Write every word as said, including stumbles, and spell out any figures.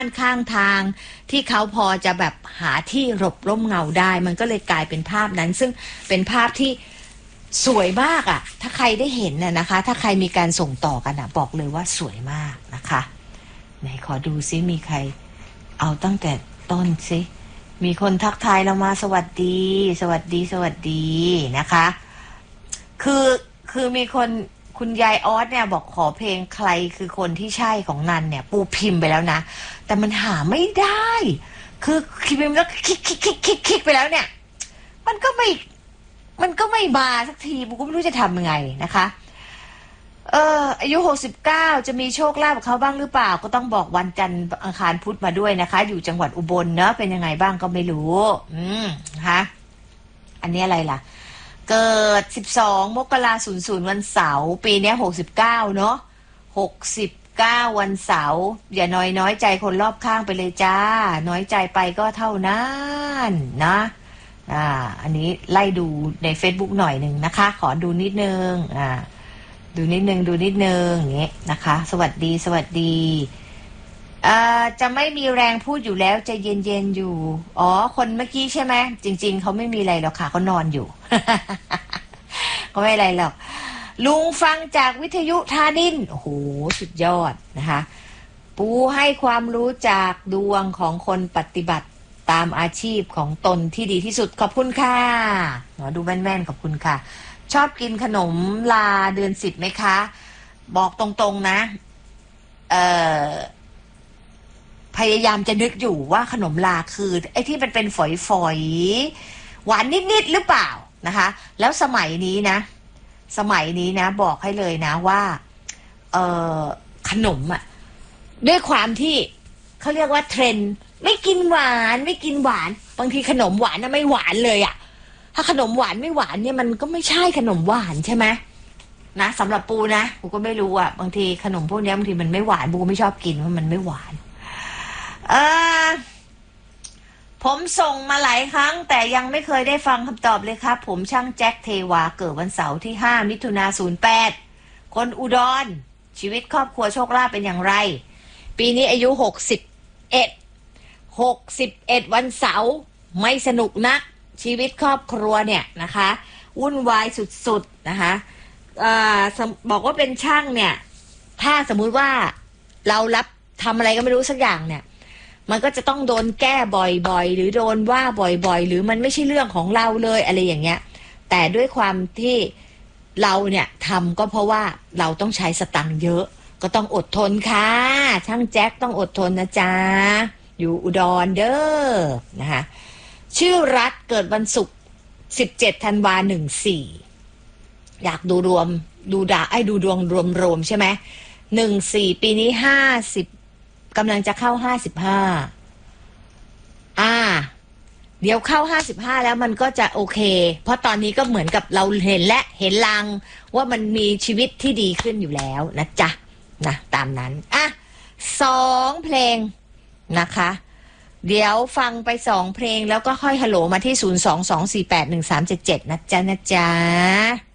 ข้างทางที่เขาพอจะแบบหาที่หลบร่มเงาได้มันก็เลยกลายเป็นภาพนั้นซึ่งเป็นภาพที่สวยมากอ่ะถ้าใครได้เห็นน่ะนะคะถ้าใครมีการส่งต่อกันอ่ะบอกเลยว่าสวยมากนะคะไหนขอดูซิมีใครเอาตั้งแต่ต้นซิมีคนทักทายเรามาสวัสดีสวัสดีสวัสดีนะคะคือคือมีคนคุณยายออสเนี่ยบอกขอเพลงใครคือคนที่ใช่ของนันเนี่ยปูพิมพ์ไปแล้วนะแต่มันหาไม่ได้คือพิมพ์แล้วคลิกคลิกคลิกคลิกคลิกไปแล้วเนี่ยมันก็ไม่มันก็ไม่มาสักทีปูก็ไม่รู้จะทำยังไงนะคะเอออายุหกสิบเก้าจะมีโชคลาภกับเขาบ้างหรือเปล่าก็ต้องบอกวันจันทร์อังคารพุธมาด้วยนะคะอยู่จังหวัดอุบลเนอะเป็นยังไงบ้างก็ไม่รู้อืมนะคะอันนี้อะไรล่ะเกิดสิบสองมกราคมวันเสาร์ปีนี้หกสิบเก้าเนาะหกสิบเก้าวันเสาร์อย่าน้อยน้อยใจคนรอบข้างไปเลยจ้าน้อยใจไปก็เท่านั้นนะอ่าอันนี้ไล่ดูใน Facebook หน่อยหนึ่งนะคะขอดูนิดนึงอ่าดูนิดนึงดูนิดนึงอย่างเงี้ยนะคะสวัสดีสวัสดีอ่าจะไม่มีแรงพูดอยู่แล้วจะเย็นๆอยู่อ๋อคนเมื่อกี้ใช่ไหมจริงๆเขาไม่มีอะไรหรอกค่ะเขานอนอยู่ ก็ไม่อะไรหรอกลุงฟังจากวิทยุทานินโอ้โหสุดยอดนะคะปูให้ความรู้จากดวงของคนปฏิบัติตามอาชีพของตนที่ดีที่สุดขอบคุณค่ะหมอดูแม่นๆขอบคุณค่ะชอบกินขนมลาเดือนสิบไหมคะบอกตรงๆนะเอ่อพยายามจะนึกอยู่ว่าขนมลาคือไอ้ที่มันเป็นฝอยๆหวานนิดๆหรือเปล่านะคะแล้วสมัยนี้นะสมัยนี้นะบอกให้เลยนะว่าเอ่อขนมอ่ะด้วยความที่เขาเรียกว่าเทรนด์ไม่กินหวานไม่กินหวานบางทีขนมหวานน่ะไม่หวานเลยอ่ะถ้าขนมหวานไม่หวานเนี่ยมันก็ไม่ใช่ขนมหวานใช่ไหมนะสำหรับปูนะปูก็ไม่รู้อ่ะบางทีขนมพวกนี้บางทีมันไม่หวานปูไม่ชอบกินเพราะมันไม่หวานเออผมส่งมาหลายครั้งแต่ยังไม่เคยได้ฟังคำตอบเลยครับผมช่างแจ็คเทวาเกิดวันเสาร์ที่ห้ามิถุนาศูนย์แปดคนอุดรชีวิตครอบครัวโชคลาภเป็นอย่างไรปีนี้อายุหกสิบเอ็ดหกสิบเอ็ดวันเสาร์ไม่สนุกนักชีวิตครอบครัวเนี่ยนะคะวุ่นวายสุดๆนะคะอ่าบอกว่าเป็นช่างเนี่ยถ้าสมมุติว่าเรารับทำอะไรก็ไม่รู้สักอย่างเนี่ยมันก็จะต้องโดนแก้บ่อยๆหรือโดนว่าบ่อยๆหรือมันไม่ใช่เรื่องของเราเลยอะไรอย่างเงี้ยแต่ด้วยความที่เราเนี่ยทำก็เพราะว่าเราต้องใช้สตังค์เยอะก็ต้องอดทนค่ะช่างแจ็คต้องอดทนนะจ๊ะอยู่อุดรเด้อนะคะชื่อรัฐเกิดวันศุกร์สิบเจ็ดธันวาหนึ่งสี่อยากดูรวมดูดาไอ้ดูดวงรวมๆใช่ไหมหนึ่งสี่ปีนี้ห้าสิบกำลังจะเข้าห้าสิบห้าอ่าเดี๋ยวเข้าห้าสิบห้าแล้วมันก็จะโอเคเพราะตอนนี้ก็เหมือนกับเราเห็นและเห็นลางว่ามันมีชีวิตที่ดีขึ้นอยู่แล้วนะจ๊ะนะตามนั้นอ่ะสองเพลงนะคะเดี๋ยวฟังไปสองเพลงแล้วก็ค่อยฮัลโหลมาที่ศูนย์ สอง สอง สี่ แปด หนึ่ง สาม เจ็ด เจ็ดนะจ๊ะนะจ๊ะ